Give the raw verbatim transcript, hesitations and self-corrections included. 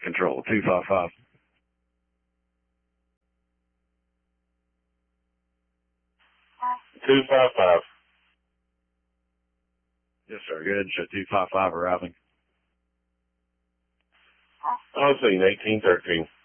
control, two five five. two five five. Yes, sir. Go ahead and show two five five arriving. I'll see eighteen thirteen.